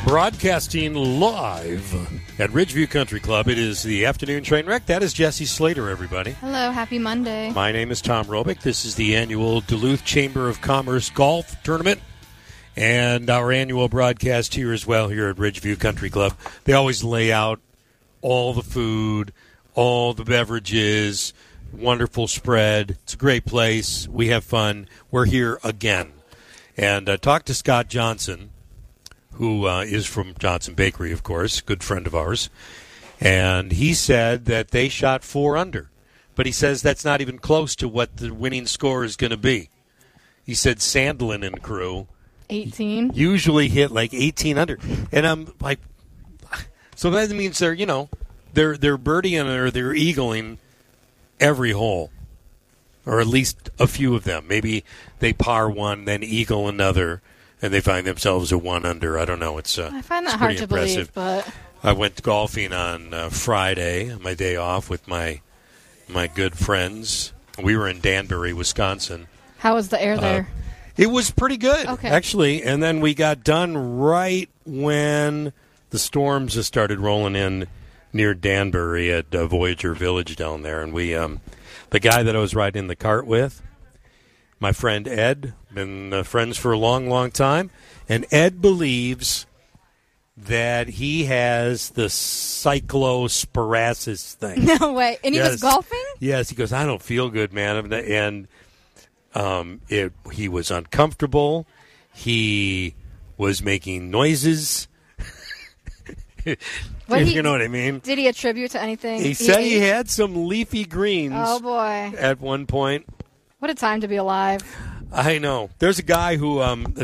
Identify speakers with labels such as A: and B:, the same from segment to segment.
A: Broadcasting live at Ridgeview Country Club. It is the afternoon train wreck. That is Jesse Slater, everybody.
B: Hello, happy Monday.
A: My name is Tom Robick. This is the annual Duluth Chamber of Commerce Golf Tournament and our annual broadcast here as well here at Ridgeview Country Club. They always lay out all the food, all the beverages, wonderful spread. It's a great place. We have fun. We're here again. And talk to Scott Johnson, who is from Johnson Bakery, of course, good friend of ours. And he said that they shot 4 under. But he says that's not even close to what the winning score is going to be. He said Sandlin and crew
B: 18
A: usually hit like 18 under. And I'm like, so that means they're birdieing or they're eagling every hole. Or at least a few of them. Maybe they par one, then eagle another, and they find themselves at 1 under. I don't know. I
B: find that
A: pretty
B: hard to
A: impressive.
B: believe, but
A: I went golfing on Friday, my day off, with my good friends. We were in Danbury, Wisconsin.
B: how was the air there?
A: It was pretty good,
B: Okay.
A: actually. And then we got done right when the storms just started rolling in near Danbury at Voyager Village down there. And we, the guy that I was riding the cart with, my friend Ed, been friends for a long, long time, and Ed believes that he has the cyclosparasis thing.
B: No way. And he was golfing?
A: Yes, he goes, I don't feel good, man. And he was uncomfortable. He was making noises. You know what I mean?
B: Did he attribute to anything?
A: He said he had some leafy greens.
B: Oh, boy.
A: At one point.
B: What a time to be alive.
A: I know. There's a guy who,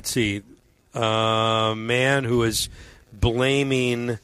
A: man who is blaming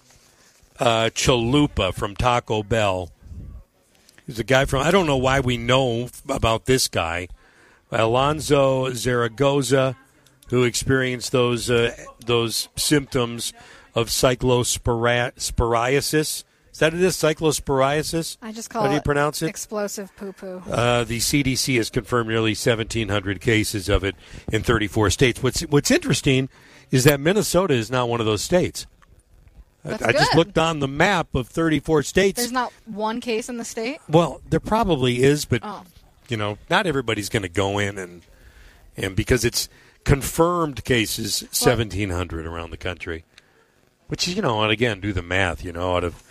A: Chalupa from Taco Bell. He's a guy from, I don't know why we know about this guy. Alonzo Zaragoza, who experienced those symptoms of cyclosporiasis. Is that it is, cyclosporiasis?
B: I just call
A: How do you pronounce it?
B: Explosive poo-poo.
A: The CDC has confirmed nearly 1,700 cases of it in 34 states. What's interesting is that Minnesota is not one of those states. I just looked on the map of 34 states.
B: There's not one case in the state?
A: Well, there probably is, but not everybody's going to go in and because it's confirmed cases, 1,700 around the country. Which, and again, do the math, out of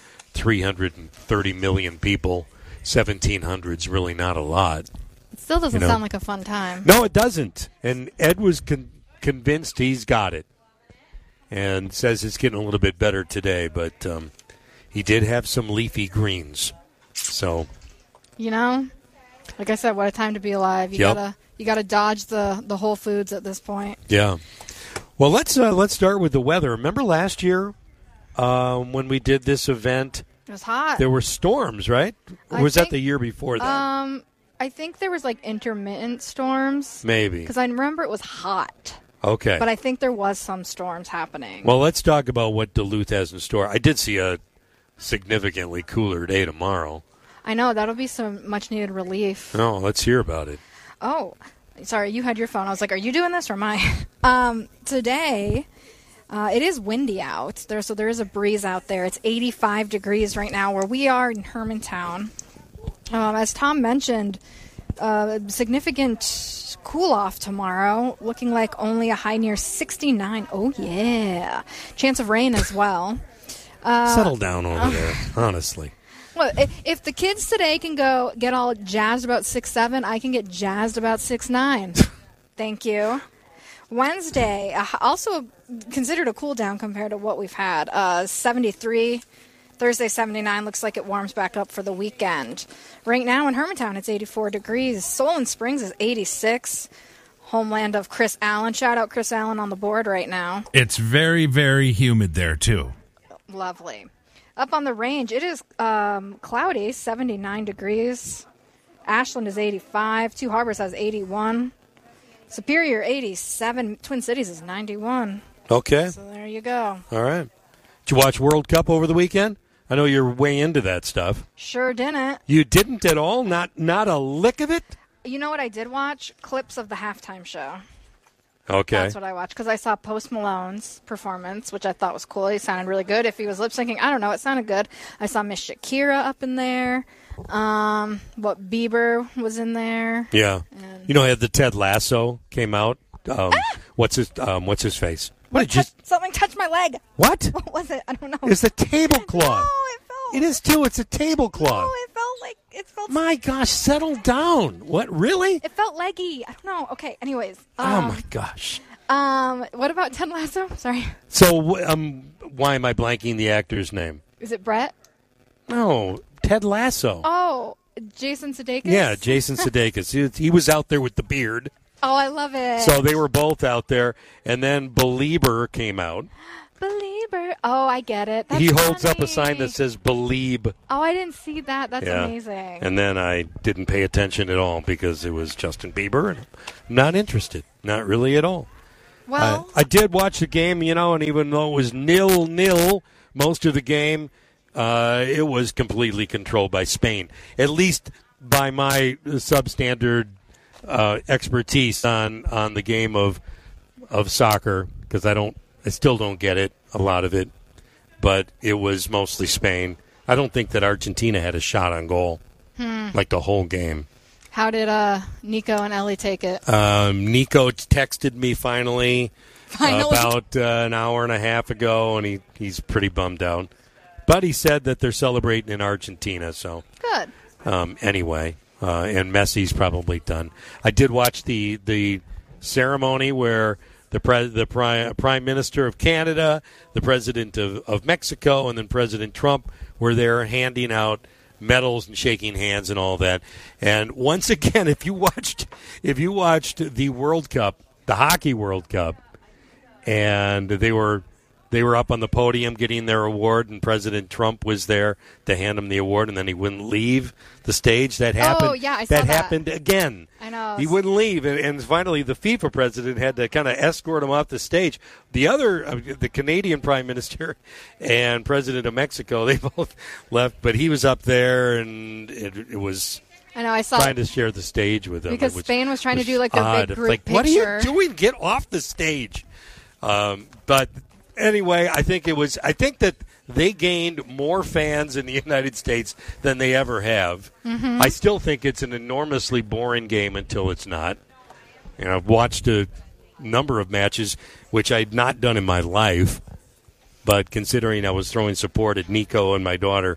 A: 330 million people, 1,700 is really not a lot.
B: It still doesn't sound like a fun time.
A: No, it doesn't. And Ed was convinced he's got it and says it's getting a little bit better today, but he did have some leafy greens. So,
B: like I said, what a time to be alive. You gotta dodge the Whole Foods at this point.
A: Yeah. Well, let's start with the weather. Remember last year when we did this event?
B: It was hot.
A: There were storms, right? Or was that the year before that?
B: I think there was intermittent storms.
A: Maybe.
B: Because I remember it was hot.
A: Okay.
B: But I think there was some storms happening.
A: Well, let's talk about what Duluth has in store. I did see a significantly cooler day tomorrow.
B: I know. That'll be some much-needed relief.
A: No, let's hear about it.
B: Oh, sorry. You had your phone. I was like, are you doing this or am I? Today, it is windy out. So there is a breeze out there. It's 85 degrees right now where we are in Hermantown. As Tom mentioned, significant cool-off tomorrow, looking like only a high near 69. Oh, yeah. Chance of rain as well.
A: Settle down over there, honestly.
B: Well, if the kids today can go get all jazzed about 6'7", I can get jazzed about 6'9". Thank you. Wednesday, also considered a cool down compared to what we've had. 73. Thursday, 79. Looks like it warms back up for the weekend. Right now in Hermantown, it's 84 degrees. Solon Springs is 86. Homeland of Chris Allen. Shout out Chris Allen on the board right now.
C: It's very, very humid there, too.
B: Lovely. Up on the range, it is cloudy, 79 degrees. Ashland is 85. Two Harbors has 81. Superior, 87. Twin Cities is 91.
A: Okay.
B: So there you go.
A: All right. Did you watch World Cup over the weekend? I know you're way into that stuff.
B: Sure didn't.
A: You didn't at all? Not a lick of it?
B: You know what I did watch? Clips of the halftime show.
A: Okay.
B: That's what I watched because I saw Post Malone's performance, which I thought was cool. He sounded really good. If he was lip syncing, I don't know. It sounded good. I saw Miss Shakira up in there. Bieber was in there.
A: Yeah.
B: And
A: You know, the Ted Lasso came out. What's his face? What did you?
B: Something touched my leg.
A: What?
B: What was it? I don't know.
A: It's the tablecloth.
B: No, it felt.
A: It is too. It's a tablecloth.
B: No, it felt.
A: My gosh, settle down. What, really?
B: It felt leggy. I don't know. Okay. Anyways.
A: Oh, my gosh.
B: What about Ted Lasso? Sorry.
A: So, why am I blanking the actor's name?
B: Is it Brett?
A: No, Ted Lasso.
B: Oh, Jason Sudeikis.
A: Yeah, Jason Sudeikis. He was out there with the beard.
B: Oh, I love it.
A: So they were both out there. And then Belieber came out.
B: Belieber. Oh, I get it. That's
A: He holds up a
B: funny.
A: sign that says Believe.
B: Oh, I didn't see that. That's
A: Yeah.
B: amazing.
A: And then I didn't pay attention at all because it was Justin Bieber. And I'm not interested. Not really at all.
B: well,
A: I did watch the game, and even though it was 0-0 most of the game, it was completely controlled by Spain. At least by my substandard expertise on the game of soccer, because I still don't get it, a lot of it. But it was mostly Spain. I don't think that Argentina had a shot on goal, like the whole game.
B: how did Nico and Ellie take it?
A: Nico texted me finally.
B: Finally?
A: About an hour and a half ago, and he's pretty bummed out. But he said that they're celebrating in Argentina, so
B: Good.
A: anyway, and Messi's probably done. I did watch the ceremony where the Prime Minister of Canada, the President of Mexico, and then President Trump were there handing out medals and shaking hands and all that. And once again, if you watched the World Cup, the Hockey World Cup, and they were up on the podium getting their award, and President Trump was there to hand him the award, and then he wouldn't leave the stage. That happened.
B: Oh, yeah, I saw
A: that
B: that.
A: happened again.
B: I know.
A: He wouldn't leave, and finally the FIFA president had to kind of escort him off the stage. The Canadian Prime Minister and President of Mexico, they both left, but he was up there, and it was
B: I know. I saw
A: trying to share the stage with him.
B: because
A: which
B: Spain was trying to
A: was
B: do like their
A: odd.
B: big group
A: Like,
B: picture.
A: what are you doing? Get off the stage. But anyway, I think that they gained more fans in the United States than they ever have.
B: Mm-hmm.
A: I still think it's an enormously boring game until it's not. And I've watched a number of matches, which I'd not done in my life. But considering I was throwing support at Nico and my daughter,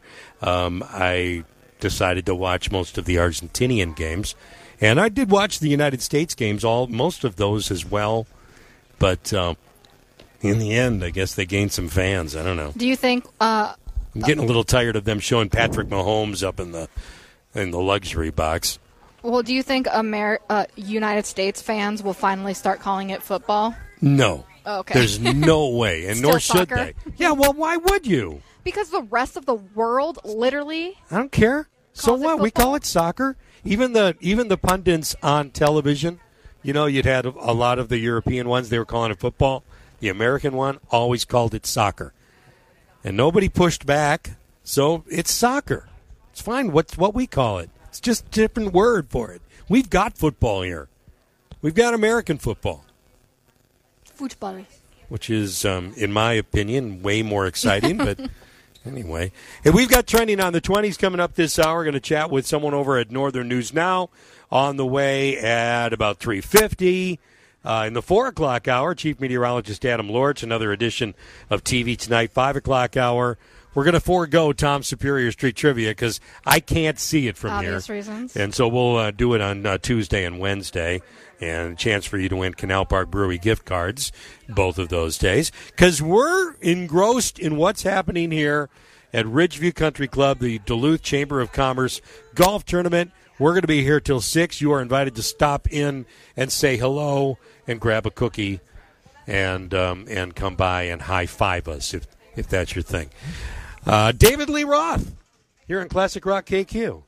A: I decided to watch most of the Argentinian games. And I did watch the United States games, most of those as well. But in the end, I guess they gained some fans. I don't know.
B: Do you think?
A: I'm getting a little tired of them showing Patrick Mahomes up in the luxury box.
B: Well, do you think United States fans will finally start calling it football?
A: No.
B: Oh, okay.
A: There's no way, and
B: Still
A: nor should
B: soccer?
A: they. Yeah, well, why would you?
B: Because the rest of the world, literally.
A: I don't care. So
B: Calls it
A: what? We
B: football?
A: call it soccer. Even the pundits on television, you'd had a lot of the European ones, they were calling it football. The American one always called it soccer. And nobody pushed back, so it's soccer. It's fine. What's what we call it? It's just a different word for it. We've got football here. We've got American football,
B: Football.
A: which is, in my opinion, way more exciting. But anyway, and we've got trending on the 20s coming up this hour. We're going to chat with someone over at Northern News Now on the way at about 3:50. In the 4 o'clock hour, Chief Meteorologist Adam Lorch, another edition of TV Tonight, 5 o'clock hour. We're going to forego Tom Superior Street Trivia because I can't see it from
B: Obvious
A: here.
B: reasons.
A: And so we'll do it on Tuesday and Wednesday. And a chance for you to win Canal Park Brewery gift cards both of those days. Because we're engrossed in what's happening here at Ridgeview Country Club, the Duluth Chamber of Commerce golf tournament. We're going to be here till 6. You are invited to stop in and say hello and grab a cookie and come by and high-five us if that's your thing. David Lee Roth here on Classic Rock KQ.